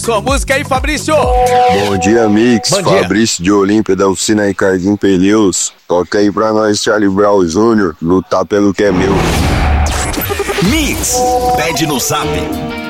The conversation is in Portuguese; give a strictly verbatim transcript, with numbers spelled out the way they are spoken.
Sua música aí, Fabrício. Bom dia, Mix. Bom dia. Fabrício de Olímpia da oficina Ricardinho Pneus. Toca aí pra nós, Charlie Brown Júnior Lutar pelo que é meu. Mix, pede no zap